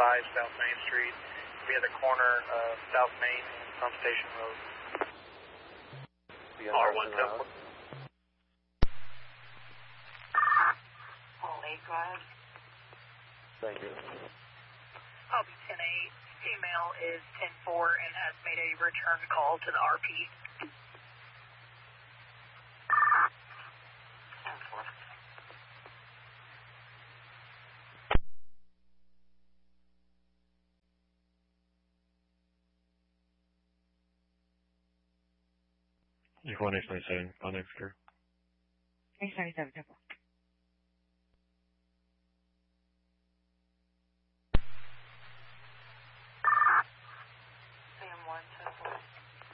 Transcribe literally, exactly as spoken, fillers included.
five South Main Street. Be at the corner of South Main and Pump Station Road. R one ten four. All eight, go ahead. Thank you. Copy ten eight. Female is ten four and has made a return call to the R P. ten four. You one H ninety-seven, Connex crew. H ninety-seven, ten four.